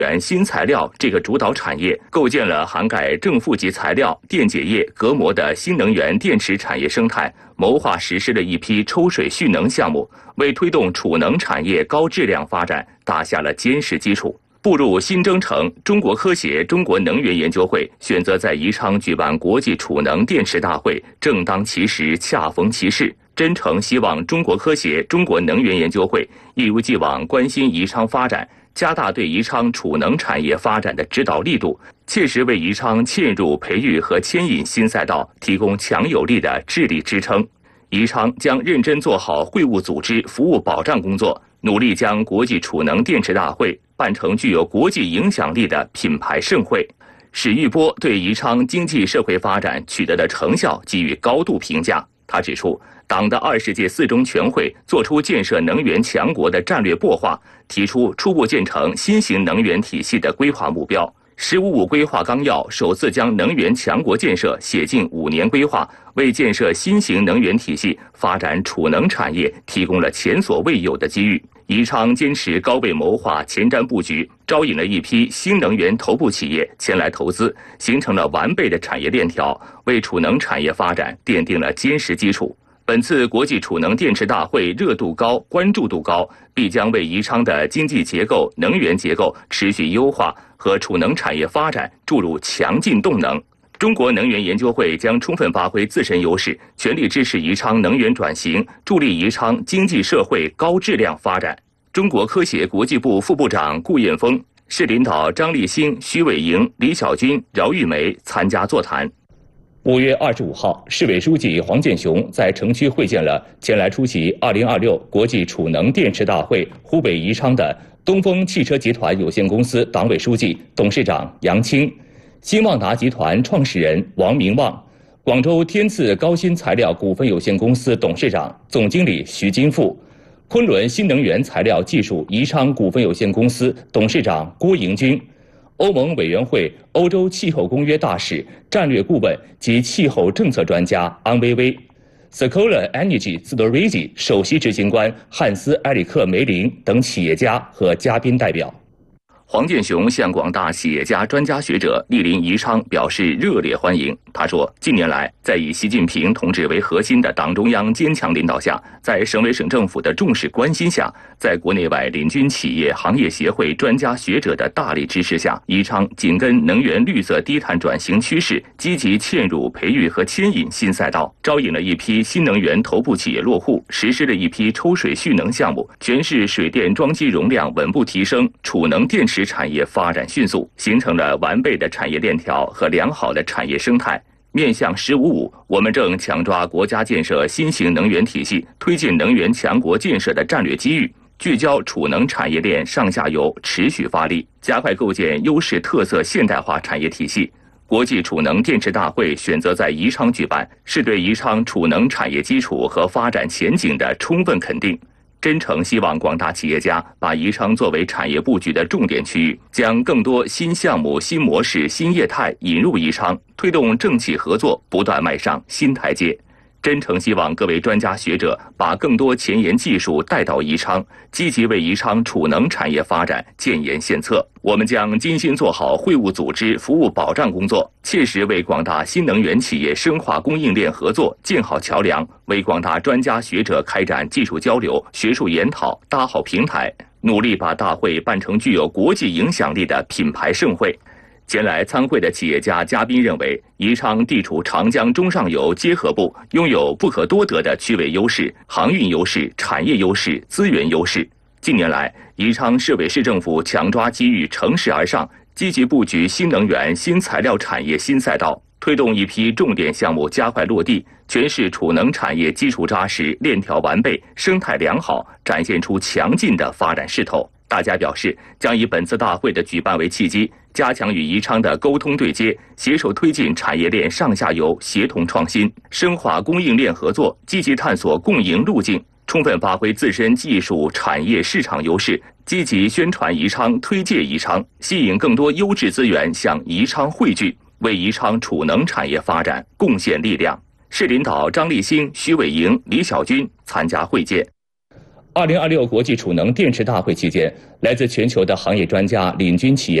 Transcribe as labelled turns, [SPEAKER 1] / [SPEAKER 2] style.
[SPEAKER 1] 源新材料这个主导产业，构建了涵盖正负极材料、电解液、隔膜的新能源电池产业生态，谋划实施了一批抽水蓄能项目，为推动储能产业高质量发展打下了坚实基础。步入新征程，中国科协中国能源研究会选择在宜昌举办国际储能电池大会，正当其时，恰逢其事。真诚希望中国科协中国能源研究会一如既往关心宜昌发展，加大对宜昌储能产业发展的指导力度，切实为宜昌嵌入、培育和牵引新赛道提供强有力的智力支撑。宜昌将认真做好会务组织服务保障工作，努力将国际储能电池大会办成具有国际影响力的品牌盛会。史玉波对宜昌经济社会发展取得的成效给予高度评价。他指出，党的20届四中全会作出建设能源强国的战略擘画，提出初步建成新型能源体系的规划目标。“15+5”规划纲要首次将能源强国建设写进5年规划，为建设新型能源体系、发展储能产业提供了前所未有的机遇。宜昌坚持高位谋划、前瞻布局，招引了一批新能源头部企业前来投资，形成了完备的产业链条，为储能产业发展奠定了坚实基础。本次国际储能电池大会热度高、关注度高，必将为宜昌的经济结构、能源结构持续优化和储能产业发展注入强劲动能。中国能源研究会将充分发挥自身优势，全力支持宜昌能源转型，助力宜昌经济社会高质量发展。中国科协国际部副部长顾艳峰、市领导张立新、徐伟莹、李小军、饶玉梅参加座谈。5月25号，市委书记黄健雄在城区会见了前来出席2026国际储能电池大会湖北宜昌的东风汽车集团有限公司党委书记、董事长杨青、新旺达集团创始人王明旺、广州天赐高新材料股份有限公司董事长、总经理徐金富、昆仑新能源材料技术宜昌股份有限公司董事长郭迎军、欧盟委员会欧洲气候公约大使、战略顾问及气候政策专家安薇薇、Secola Energy Storagy 首席执行官汉斯·埃里克·梅林等企业家和嘉宾代表。黄健雄向广大企业家、专家学者莅临宜昌表示热烈欢迎。他说，近年来，在以习近平同志为核心的党中央坚强领导下，在省委省政府的重视关心下，在国内外领军企业、行业协会、专家学者的大力支持下，宜昌紧跟能源绿色低碳转型趋势，积极嵌入、培育和牵引新赛道，招引了一批新能源头部企业落户，实施了一批抽水蓄能项目，全市水电装机容量稳步提升，储能电池产业发展迅速，形成了完备的产业链条和良好的产业生态。面向“15+5”，我们正强抓国家建设新型能源体系、推进能源强国建设的战略机遇，聚焦储能产业链上下游，持续发力，加快构建优势特色现代化产业体系。国际储能电池大会选择在宜昌举办，是对宜昌储能产业基础和发展前景的充分肯定。真诚希望广大企业家把宜昌作为产业布局的重点区域，将更多新项目、新模式、新业态引入宜昌，推动政企合作不断迈上新台阶。真诚希望各位专家学者把更多前沿技术带到宜昌，积极为宜昌储能产业发展建言献策。我们将精心做好会务组织服务保障工作，切实为广大新能源企业深化供应链合作建好桥梁，为广大专家学者开展技术交流、学术研讨搭好平台，努力把大会办成具有国际影响力的品牌盛会。前来参会的企业家、嘉宾认为，宜昌地处长江中上游结合部，拥有不可多得的区位优势、航运优势、产业优势、资源优势。近年来，宜昌市委市政府强抓机遇，乘势而上，积极布局新能源、新材料产业新赛道，推动一批重点项目加快落地，全市储能产业基础扎实、链条完备、生态良好，展现出强劲的发展势头。大家表示，将以本次大会的举办为契机，加强与宜昌的沟通对接，携手推进产业链上下游协同创新，深化供应链合作，积极探索共赢路径，充分发挥自身技术、产业、市场优势，积极宣传宜昌、推介宜昌，吸引更多优质资源向宜昌汇聚，为宜昌储能产业发展贡献力量。市领导张立新、徐伟莹、李小军参加会见。 2026国际储能电池大会期间，来自全球的行业专家、领军企业